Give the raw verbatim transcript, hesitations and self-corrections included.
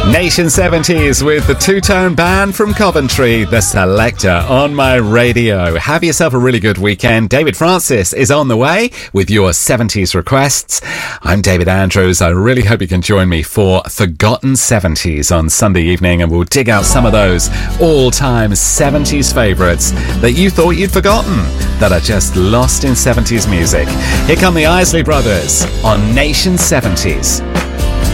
Nation seventies with the two-tone band from Coventry, The Selector, on my radio. Have yourself a really good weekend. David Francis is on the way with your seventies requests. I'm David Andrews. I really hope you can join me for Forgotten seventies on Sunday evening, and we'll dig out some of those all-time seventies favourites that you thought you'd forgotten, that are just lost in seventies music. Here come the Isley Brothers on Nation seventies.